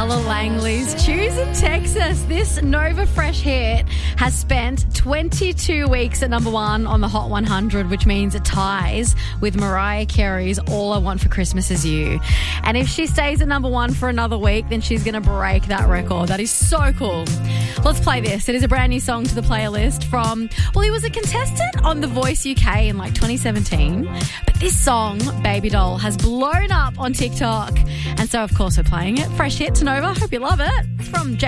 Ella Langley's Choose in Texas. This Nova Fresh hit has spent 22 weeks at number one on the Hot 100, which means it ties with Mariah Carey's All I Want for Christmas Is You. And if she stays at number one for another week, then she's going to break that record. That is so cool. Let's play this. It is a brand new song to the playlist from, well, he was a contestant on The Voice UK in 2017. But this song, Baby Doll, has blown up on TikTok. And so, of course, we're playing it. Fresh hit to Nova. Hope you love it. It's from